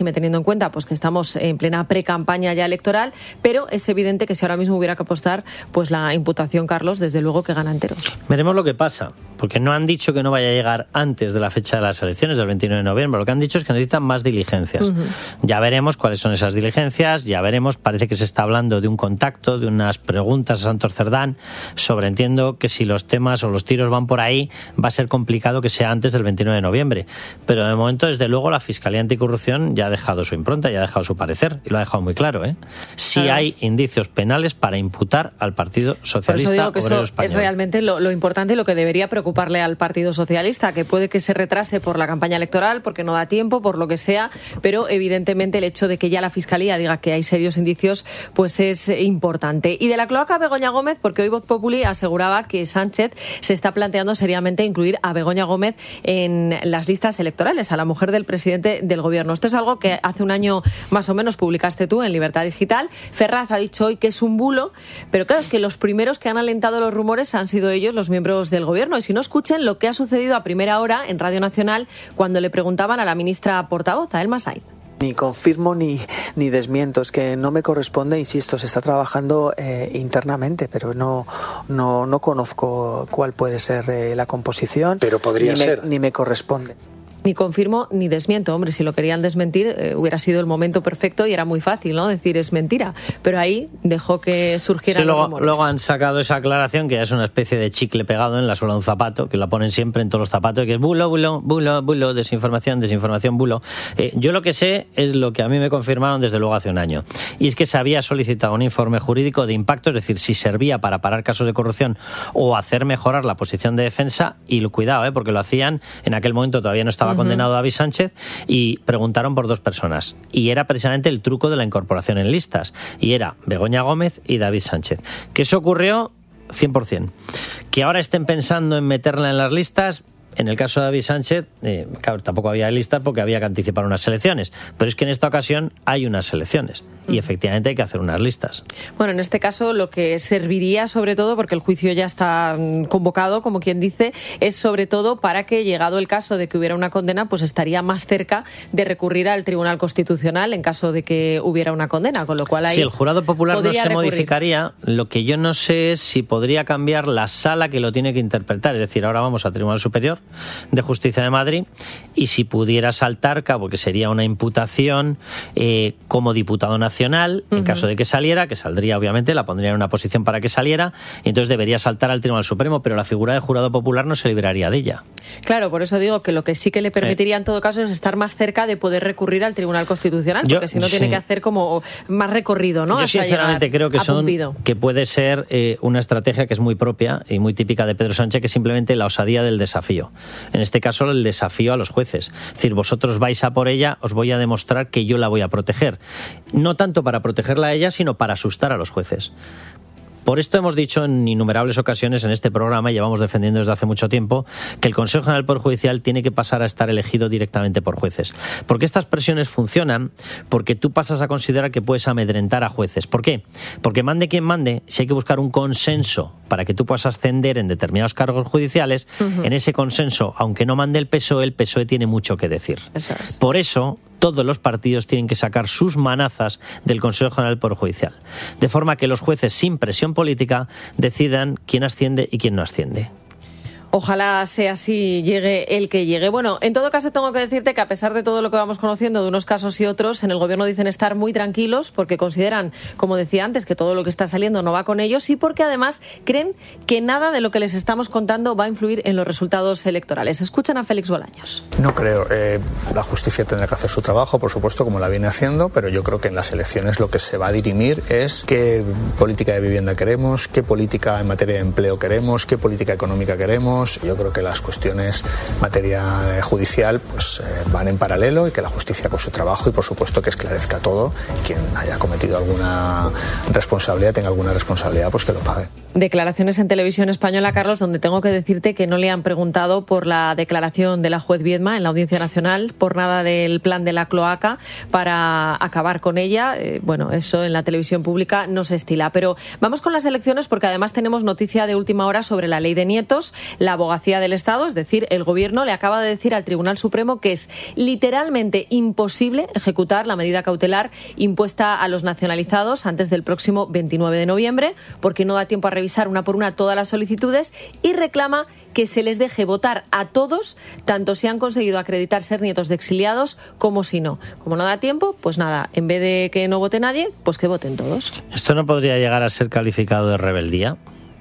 cuenta pues que estamos en plena pre-campaña ya electoral, pero es evidente que si ahora mismo hubiera que apostar, pues la imputación, Carlos, desde luego que gana enteros. Veremos lo que pasa, porque no han dicho que no vaya a llegar antes de la fecha de las elecciones, del veintinueve de noviembre. Lo que han dicho es que necesitan más diligencias. Uh-huh. Ya veremos cuáles son esas diligencias, ya veremos, parece que se está hablando de un contacto, de unas preguntas a Santos Cerdán, sobre, entiendo que si los temas o los tiros van por ahí, va a ser complicado que sea antes del veintinueve de noviembre. Pero de momento, desde luego, la Fiscalía Anticorrupción ya ha dejado su impronta, ya ha dejado su parecer, y lo ha dejado muy claro, ¿eh? Sí claro. Hay indicios penales para imputar al Partido Socialista Obrero Español. Por eso digo que eso es realmente lo, lo importante y lo que debería preocuparle al Partido Socialista, que puede que se retrase por la campaña electoral, porque no da tiempo, por lo que sea, pero evidentemente el hecho de que ya la Fiscalía diga que hay serios indicios, pues es importante. Y de la cloaca Begoña Gómez, porque hoy Voz Populi aseguraba que Sánchez se está planteando seriamente incluir a Begoña Gómez en las listas electorales, a la mujer del presidente del gobierno. Esto es algo que hace un año más o menos publicaste tú en Libertad Digital. Ferraz ha dicho hoy que es un bulo, pero claro, es que los primeros que han alentado los rumores han sido ellos, los miembros del gobierno. Y si no, escuchen lo que ha sucedido a primera hora en Radio Nacional cuando le preguntaban a la ministra portavoz, a Elma Sainz. Ni confirmo ni, ni desmiento, es que no me corresponde, insisto, se está trabajando eh, internamente, pero no, no, no conozco cuál puede ser eh, la composición. Pero podría ni ser. Me, ni me corresponde. Ni confirmo ni desmiento. Hombre, si lo querían desmentir, eh, hubiera sido el momento perfecto y era muy fácil, ¿no? Decir es mentira. Pero ahí dejó que surgieran sí, luego, los rumores. Luego han sacado esa aclaración, que ya es una especie de chicle pegado en la suela de un zapato, que la ponen siempre en todos los zapatos, que es bulo, bulo, bulo, bulo, desinformación, desinformación, bulo. Eh, yo lo que sé es lo que a mí me confirmaron desde luego hace un año. Y es que se había solicitado un informe jurídico de impacto, es decir, si servía para parar casos de corrupción o hacer mejorar la posición de defensa. Y cuidado, eh, porque lo hacían, en aquel momento todavía no estaba uh-huh. condenado David Sánchez, y preguntaron por dos personas. Y era precisamente el truco de la incorporación en listas. Y era Begoña Gómez y David Sánchez. Que eso ocurrió cien por ciento. Que ahora estén pensando en meterla en las listas, en el caso de David Sánchez, eh, claro, tampoco había listas porque había que anticipar unas elecciones. Pero es que en esta ocasión hay unas elecciones. Y efectivamente hay que hacer unas listas. Bueno, en este caso lo que serviría sobre todo, porque el juicio ya está convocado, como quien dice, es sobre todo para que, llegado el caso de que hubiera una condena, pues estaría más cerca de recurrir al Tribunal Constitucional en caso de que hubiera una condena, con lo cual ahí sí, el jurado popular no se recurrir. modificaría. Lo que yo no sé es si podría cambiar la sala que lo tiene que interpretar. Es decir, ahora vamos al Tribunal Superior de Justicia de Madrid, y si pudiera saltar, porque sería una imputación eh, como diputado nacional, en uh-huh. caso de que saliera, que saldría obviamente, la pondría en una posición para que saliera, y entonces debería saltar al Tribunal Supremo, pero la figura de jurado popular no se libraría de ella. Claro, por eso digo que lo que sí que le permitiría eh. en todo caso es estar más cerca de poder recurrir al Tribunal Constitucional, porque yo, si no sí. tiene que hacer como más recorrido, ¿no? Yo Hasta sinceramente creo que son Pumpido. que puede ser eh, una estrategia que es muy propia y muy típica de Pedro Sánchez, que es simplemente la osadía del desafío. En este caso, el desafío a los jueces. Es decir, vosotros vais a por ella, os voy a demostrar que yo la voy a proteger. No tanto para protegerla a ella, sino para asustar a los jueces. Por esto hemos dicho en innumerables ocasiones en este programa, y llevamos defendiendo desde hace mucho tiempo, que el Consejo General del Poder Judicial tiene que pasar a estar elegido directamente por jueces. Porque estas presiones funcionan porque tú pasas a considerar que puedes amedrentar a jueces. ¿Por qué? Porque mande quien mande, si hay que buscar un consenso para que tú puedas ascender en determinados cargos judiciales, uh-huh. en ese consenso, aunque no mande el P S O E, el P S O E tiene mucho que decir. Eso es. Por eso, todos los partidos tienen que sacar sus manazas del Consejo General del Poder Judicial. De forma que los jueces, sin presión política, decidan quién asciende y quién no asciende. Ojalá sea así, llegue el que llegue. Bueno, en todo caso tengo que decirte que a pesar de todo lo que vamos conociendo de unos casos y otros, en el gobierno dicen estar muy tranquilos porque consideran, como decía antes, que todo lo que está saliendo no va con ellos, y porque además creen que nada de lo que les estamos contando va a influir en los resultados electorales. Escuchan a Félix Bolaños. No creo. Eh, la justicia tendrá que hacer su trabajo, por supuesto, como la viene haciendo, pero yo creo que en las elecciones lo que se va a dirimir es qué política de vivienda queremos, qué política en materia de empleo queremos, qué política económica queremos. Yo creo que las cuestiones en materia judicial pues eh, van en paralelo, y que la justicia haga su trabajo y por supuesto que esclarezca todo. Quien haya cometido alguna responsabilidad, tenga alguna responsabilidad, pues que lo pague. Declaraciones en Televisión Española, Carlos, donde tengo que decirte que no le han preguntado por la declaración de la juez Viedma en la Audiencia Nacional, por nada del plan de la cloaca para acabar con ella. Eh, bueno, eso en la televisión pública no se estila. Pero vamos con las elecciones, porque además tenemos noticia de última hora sobre la ley de nietos. La Abogacía del Estado, es decir, el Gobierno, le acaba de decir al Tribunal Supremo que es literalmente imposible ejecutar la medida cautelar impuesta a los nacionalizados antes del próximo veintinueve de noviembre, porque no da tiempo a revisar una por una todas las solicitudes, y reclama que se les deje votar a todos, tanto si han conseguido acreditar ser nietos de exiliados como si no. Como no da tiempo, pues nada, en vez de que no vote nadie, pues que voten todos. ¿Esto no podría llegar a ser calificado de rebeldía?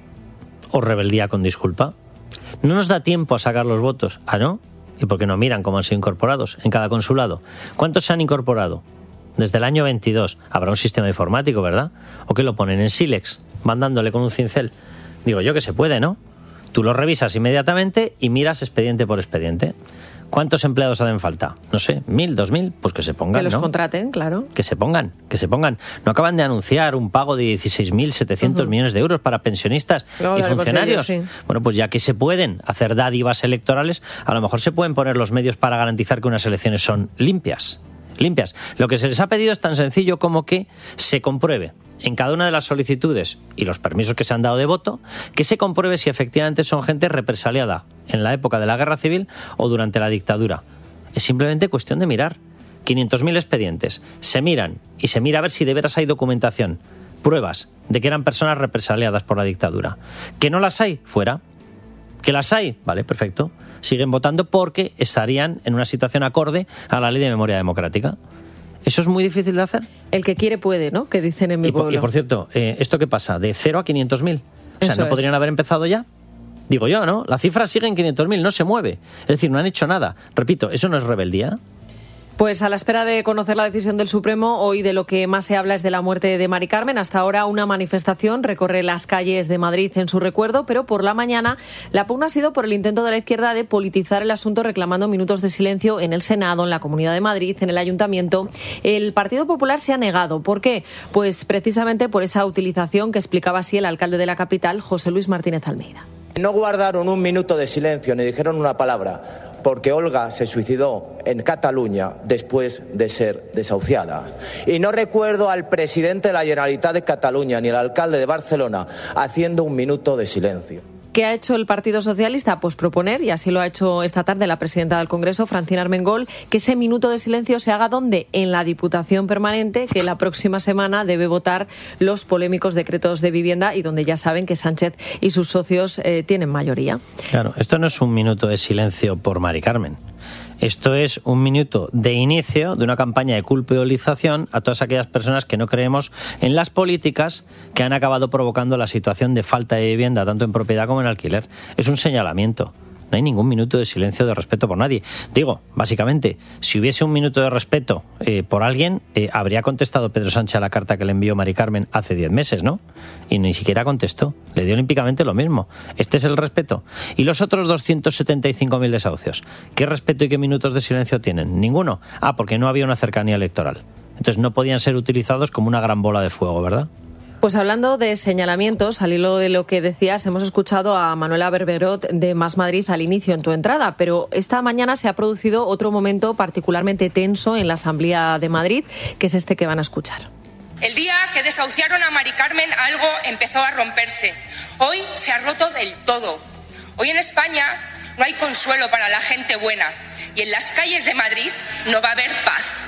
¿O rebeldía con disculpa? No nos da tiempo a sacar los votos. ¿Ah, no? ¿Y por qué no miran cómo han sido incorporados en cada consulado? ¿Cuántos se han incorporado? Desde el año veintidós. Habrá un sistema informático, ¿verdad? ¿O qué lo ponen en Silex, mandándole con un cincel? Digo yo que se puede, ¿no? Tú lo revisas inmediatamente y miras expediente por expediente. ¿Cuántos empleados hacen falta? No sé, mil, dos mil, pues que se pongan, Que los ¿no? contraten, claro. Que se pongan, que se pongan. No acaban de anunciar un pago de dieciséis mil setecientos uh-huh. millones de euros para pensionistas no, y funcionarios. Ellos, sí. Bueno, pues ya que se pueden hacer dádivas electorales, a lo mejor se pueden poner los medios para garantizar que unas elecciones son limpias. Limpias. Lo que se les ha pedido es tan sencillo como que se compruebe en cada una de las solicitudes y los permisos que se han dado de voto, que se compruebe si efectivamente son gente represaliada en la época de la guerra civil o durante la dictadura. Es simplemente cuestión de mirar. quinientos mil expedientes. Se miran y se mira a ver si de veras hay documentación, pruebas de que eran personas represaliadas por la dictadura. ¿Que no las hay? Fuera. ¿Que las hay? Vale, perfecto. Siguen votando porque estarían en una situación acorde a la ley de memoria democrática. ¿Eso es muy difícil de hacer? El que quiere puede, ¿no? Que dicen en mi y por, pueblo. Y por cierto, eh, ¿esto qué pasa? ¿De cero a quinientos mil? O sea, Eso ¿no podrían es. haber empezado ya? Digo yo, ¿no? La cifra sigue en quinientos mil, no se mueve. Es decir, no han hecho nada. Repito, ¿eso no es rebeldía? Pues a la espera de conocer la decisión del Supremo, hoy de lo que más se habla es de la muerte de Mari Carmen. Hasta ahora una manifestación recorre las calles de Madrid en su recuerdo, pero por la mañana la pugna ha sido por el intento de la izquierda de politizar el asunto reclamando minutos de silencio en el Senado, en la Comunidad de Madrid, en el Ayuntamiento. El Partido Popular se ha negado. ¿Por qué? Pues precisamente por esa utilización que explicaba así el alcalde de la capital, José Luis Martínez Almeida. No guardaron un minuto de silencio ni dijeron una palabra porque Olga se suicidó en Cataluña después de ser desahuciada. Y no recuerdo al presidente de la Generalitat de Cataluña ni al alcalde de Barcelona haciendo un minuto de silencio. ¿Qué ha hecho el Partido Socialista? Pues proponer, y así lo ha hecho esta tarde la presidenta del Congreso, Francina Armengol, que ese minuto de silencio se haga ¿dónde? En la Diputación Permanente, que la próxima semana debe votar los polémicos decretos de vivienda y donde ya saben que Sánchez y sus socios eh, tienen mayoría. Claro, esto no es un minuto de silencio por Mari Carmen. Esto es un minuto de inicio de una campaña de culpabilización a todas aquellas personas que no creemos en las políticas que han acabado provocando la situación de falta de vivienda, tanto en propiedad como en alquiler. Es un señalamiento. No hay ningún minuto de silencio de respeto por nadie. Digo, básicamente, si hubiese un minuto de respeto eh, por alguien, eh, habría contestado Pedro Sánchez a la carta que le envió Mari Carmen hace diez meses, ¿no? Y ni siquiera contestó. Le dio olímpicamente lo mismo. Este es el respeto. ¿Y los otros doscientos setenta y cinco mil desahucios? ¿Qué respeto y qué minutos de silencio tienen? Ninguno. Ah, porque no había una cercanía electoral. Entonces no podían ser utilizados como una gran bola de fuego, ¿verdad? Pues hablando de señalamientos, al hilo de lo que decías, hemos escuchado a Manuela Berberot de Más Madrid al inicio en tu entrada, pero esta mañana se ha producido otro momento particularmente tenso en la Asamblea de Madrid, que es este que van a escuchar. El día que desahuciaron a Mari Carmen, algo empezó a romperse. Hoy se ha roto del todo. Hoy en España no hay consuelo para la gente buena y en las calles de Madrid no va a haber paz.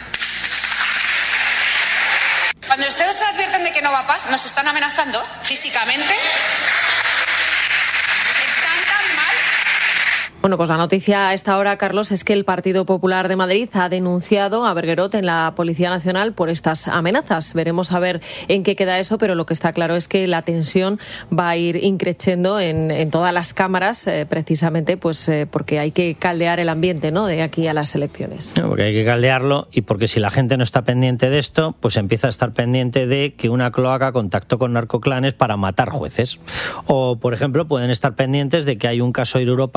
Cuando ustedes advierten de que no va paz, nos están amenazando físicamente. Están tan mal. Bueno, pues la noticia a esta hora, Carlos, es que el Partido Popular de Madrid ha denunciado a Bergerot en la Policía Nacional por estas amenazas. Veremos a ver en qué queda eso, pero lo que está claro es que la tensión va a ir increciendo en, en todas las cámaras, eh, precisamente pues eh, porque hay que caldear el ambiente, ¿no?, de aquí a las elecciones. No, porque hay que caldearlo y porque si la gente no está pendiente de esto, pues empieza a estar pendiente de que una cloaca contactó con narcoclanes para matar jueces. O, por ejemplo, pueden estar pendientes de que hay un caso de Europa que avanza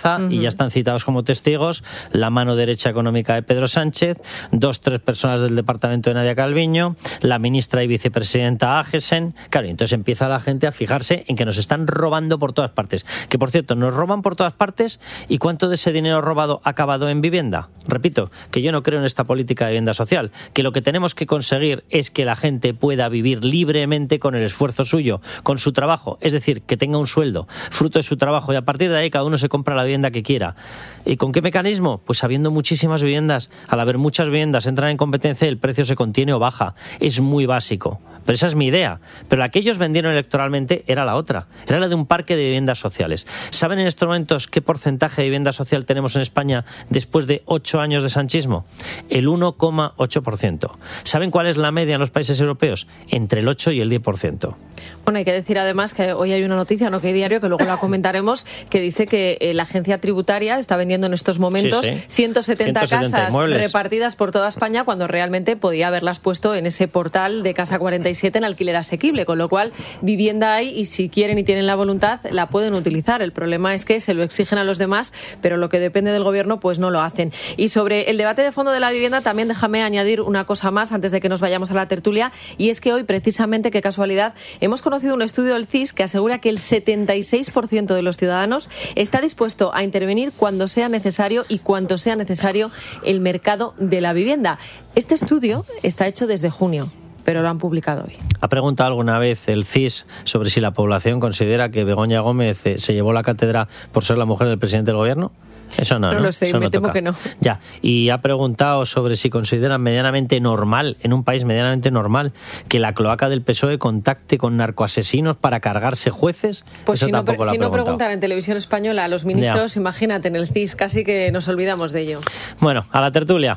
Zaragoza, uh-huh. y ya están citados como testigos la mano derecha económica de Pedro Sánchez, dos, tres personas del departamento de Nadia Calviño, la ministra y vicepresidenta Agesen. Claro, y entonces empieza la gente a fijarse en que nos están robando por todas partes. Que, por cierto, nos roban por todas partes, ¿y cuánto de ese dinero robado ha acabado en vivienda? Repito, que yo no creo en esta política de vivienda social, que lo que tenemos que conseguir es que la gente pueda vivir libremente con el esfuerzo suyo, con su trabajo, es decir, que tenga un sueldo, fruto de su trabajo, y a partir de ahí cada uno se compra la vivienda que quiera. ¿Y con qué mecanismo? Pues habiendo muchísimas viviendas. Al haber muchas viviendas entran en competencia y el precio se contiene o baja. Es muy básico. Pero esa es mi idea. Pero la que ellos vendieron electoralmente era la otra. Era la de un parque de viviendas sociales. ¿Saben en estos momentos qué porcentaje de vivienda social tenemos en España después de ocho años de sanchismo? El uno coma ocho por ciento. ¿Saben cuál es la media en los países europeos? Entre el ocho y el diez por ciento. Bueno, hay que decir además que hoy hay una noticia, no que hay diario, que luego la comentaremos, que dice que eh, la agencia tributaria está vendiendo en estos momentos sí, sí. ciento setenta casas inmuebles repartidas por toda España, cuando realmente podía haberlas puesto en ese portal de Casa cuarenta y siete en alquiler asequible, con lo cual vivienda hay y si quieren y tienen la voluntad la pueden utilizar. El problema es que se lo exigen a los demás, pero lo que depende del gobierno pues no lo hacen. Y sobre el debate de fondo de la vivienda también déjame añadir una cosa más antes de que nos vayamos a la tertulia, y es que hoy precisamente, qué casualidad, hemos conocido un estudio del C I S que asegura que el setenta y seis por ciento de los ciudadanos está dispuesto a intervenir cuando sea necesario y cuanto sea necesario el mercado de la vivienda. Este estudio está hecho desde junio, pero lo han publicado hoy. ¿Ha preguntado alguna vez el C I S sobre si la población considera que Begoña Gómez se llevó la cátedra por ser la mujer del presidente del gobierno? Eso no, no, ¿no? lo sé, Eso me no temo toca. que no. Ya, y ha preguntado sobre si consideran medianamente normal, en un país medianamente normal, que la cloaca del P S O E contacte con narcoasesinos para cargarse jueces. Pues Eso si, no, tampoco lo ha si no preguntado. preguntan en televisión española a los ministros, ya. Imagínate, en el C I S casi que nos olvidamos de ello. Bueno, a la tertulia.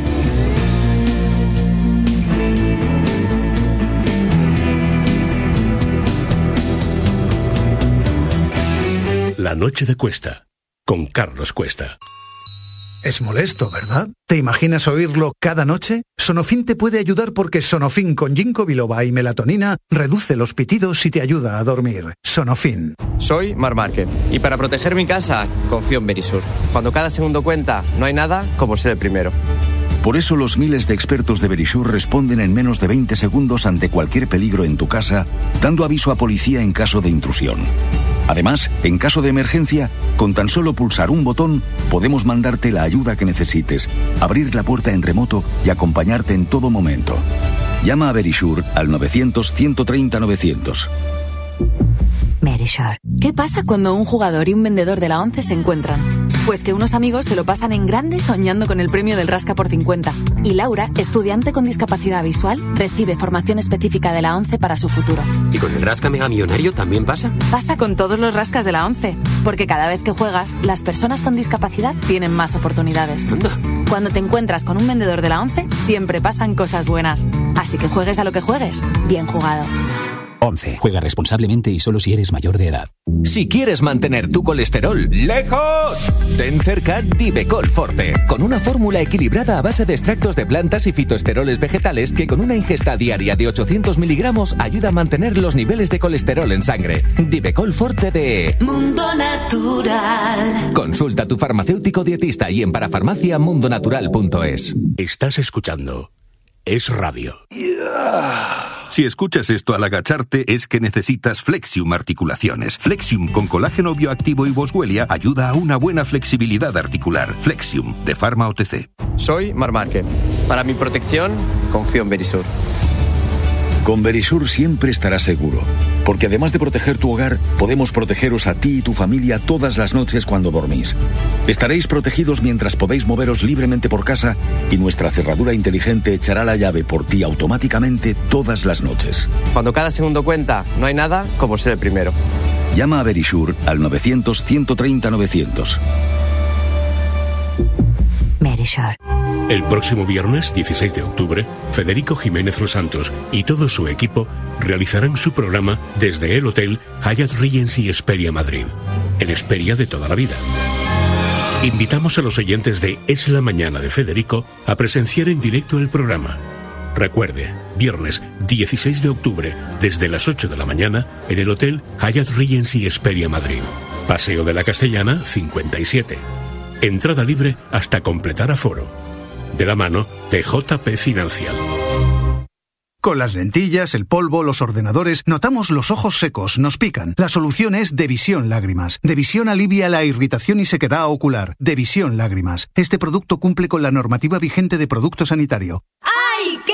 La noche de Cuesta, con Carlos Cuesta. Es molesto, ¿verdad? ¿Te imaginas oírlo cada noche? Sonofin te puede ayudar porque Sonofin con ginkgo biloba y melatonina reduce los pitidos y te ayuda a dormir. Sonofin. Soy Mar Márquez y para proteger mi casa confío en Verisur. Cuando cada segundo cuenta, no hay nada como ser el primero. Por eso los miles de expertos de Verisur responden en menos de veinte segundos ante cualquier peligro en tu casa, dando aviso a policía en caso de intrusión. Además, en caso de emergencia, con tan solo pulsar un botón, podemos mandarte la ayuda que necesites, abrir la puerta en remoto y acompañarte en todo momento. Llama a Verisur al novecientos, ciento treinta, novecientos. Verisur. ¿Qué pasa cuando un jugador y un vendedor de la ONCE se encuentran? Pues que unos amigos se lo pasan en grande soñando con el premio del Rasca por cincuenta. Y Laura, estudiante con discapacidad visual, recibe formación específica de la ONCE para su futuro. ¿Y con el Rasca Mega Millonario también pasa? Pasa con todos los rascas de la ONCE. Porque cada vez que juegas, las personas con discapacidad tienen más oportunidades. Anda. Cuando te encuentras con un vendedor de la ONCE, siempre pasan cosas buenas. Así que juegues a lo que juegues, bien jugado. once. Juega responsablemente y solo si eres mayor de edad. Si quieres mantener tu colesterol lejos, ten cerca Divecol Forte, con una fórmula equilibrada a base de extractos de plantas y fitoesteroles vegetales que con una ingesta diaria de ochocientos miligramos ayuda a mantener los niveles de colesterol en sangre. Divecol Forte de Mundo Natural. Consulta a tu farmacéutico dietista y en parafarmacia mundo natural punto es. Estás escuchando Es Radio. Si escuchas esto al agacharte es que necesitas Flexium Articulaciones. Flexium con colágeno bioactivo y boswellia ayuda a una buena flexibilidad articular. Flexium de Pharma O T C. Soy Mar Márquez. Para mi protección, confío en Verisur. Con Verisur siempre estarás seguro, porque además de proteger tu hogar, podemos protegeros a ti y tu familia todas las noches cuando dormís. Estaréis protegidos mientras podéis moveros libremente por casa y nuestra cerradura inteligente echará la llave por ti automáticamente todas las noches. Cuando cada segundo cuenta, no hay nada como ser el primero. Llama a Verisur al novecientos, ciento treinta, novecientos. Verisur. El próximo viernes, dieciséis de octubre, Federico Jiménez Los Santos y todo su equipo realizarán su programa desde el Hotel Hyatt Regency Hesperia Madrid, el Hesperia de toda la vida. Invitamos a los oyentes de Es la Mañana de Federico a presenciar en directo el programa. Recuerde, viernes dieciséis de octubre, desde las ocho de la mañana, en el Hotel Hyatt Regency Hesperia Madrid. Paseo de la Castellana cincuenta y siete. Entrada libre hasta completar aforo. De la mano de J P Financial. Con las lentillas, el polvo, los ordenadores, notamos los ojos secos, nos pican. La solución es Devisión Lágrimas. Devisión alivia la irritación y sequedad ocular. Devisión Lágrimas. Este producto cumple con la normativa vigente de producto sanitario. ¡Ay, qué